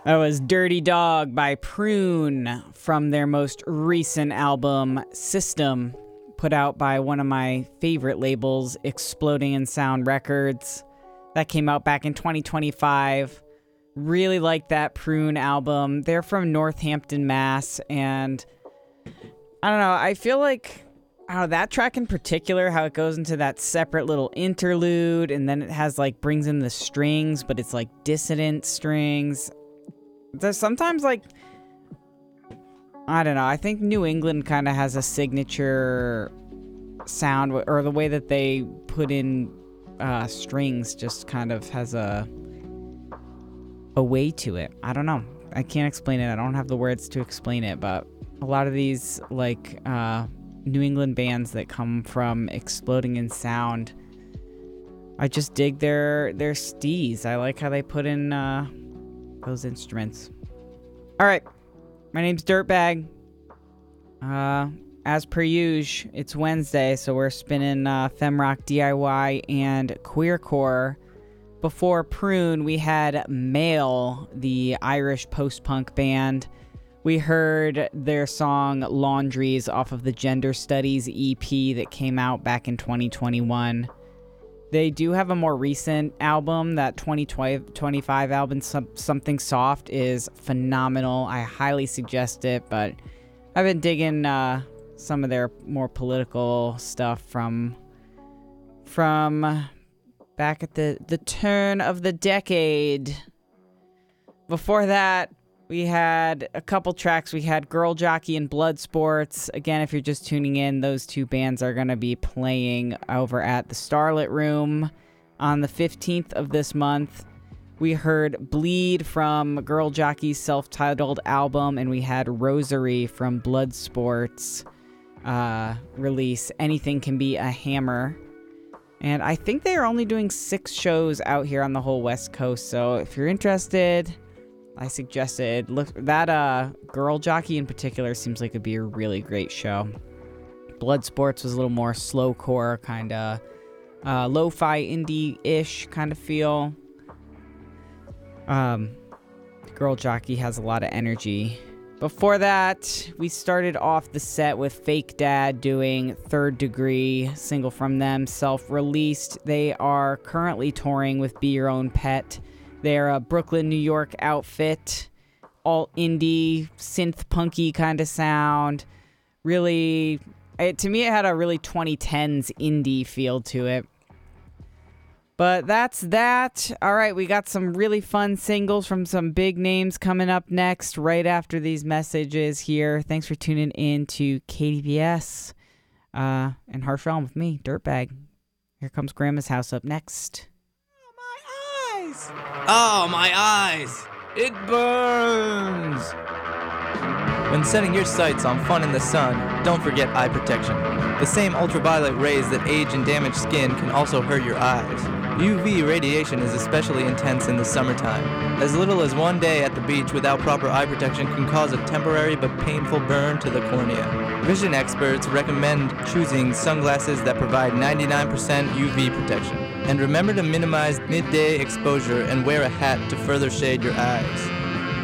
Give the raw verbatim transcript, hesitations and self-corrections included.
That was Dirty Dog by Prune from their most recent album, System, put out by one of my favorite labels, Exploding in Sound Records. That came out back in twenty twenty-five. Really like that Prune album. They're from Northampton, Mass. And I don't know, I feel like oh, that track in particular, how it goes into that separate little interlude, and then it has like brings in the strings, but it's like dissonant strings. There's sometimes like, I don't know, I think New England kind of has a signature sound, or the way that they put in uh, strings just kind of has a a way to it. I don't know. I can't explain it. I don't have the words to explain it, but a lot of these like uh, New England bands that come from Exploding in Sound, I just dig their their steez. I like how they put in uh, those instruments. All right, my name's Dirtbag. Uh, as per usual, it's Wednesday, so we're spinning uh, Femrock D I Y and Queercore. Before Prune, we had Male, the Irish post-punk band. We heard their song Laundries off of the Gender Studies E P that came out back in twenty twenty-one. They do have a more recent album. That twenty twenty-five album, Something Soft, is phenomenal. I highly suggest it, but I've been digging uh, some of their more political stuff from from back at the, the turn of the decade. Before that, we had a couple tracks. We had Girl Jockey and Blood Sports. Again, if you're just tuning in, those two bands are going to be playing over at the Starlit Room on the fifteenth of this month. We heard Bleed from Girl Jockey's self-titled album, and we had Rosary from Blood Sports uh, release, Anything Can Be a Hammer. And I think they are only doing six shows out here on the whole West Coast, so if you're interested, I suggested look that uh Girl Jockey in particular seems like it'd be a really great show. Blood Sports was a little more slowcore, kind of uh, lo-fi indie-ish kind of feel. Um, Girl Jockey has a lot of energy. Before that, we started off the set with Fake Dad doing Third Degree, single from them, self-released. They are currently touring with Be Your Own Pet. They're a Brooklyn, New York outfit, all indie, synth punky kind of sound. Really, it, to me, it had a really twenty tens indie feel to it. But that's that. All right, we got some really fun singles from some big names coming up next, right after these messages here. Thanks for tuning in to K D V S uh, and Harsh Realm with me, Dirtbag. Here comes Grandma's House up next. Oh, my eyes! It burns! When setting your sights on fun in the sun, don't forget eye protection. The same ultraviolet rays that age and damage skin can also hurt your eyes. U V radiation is especially intense in the summertime. As little as one day at the beach without proper eye protection can cause a temporary but painful burn to the cornea. Vision experts recommend choosing sunglasses that provide ninety-nine percent U V protection. And remember to minimize midday exposure and wear a hat to further shade your eyes.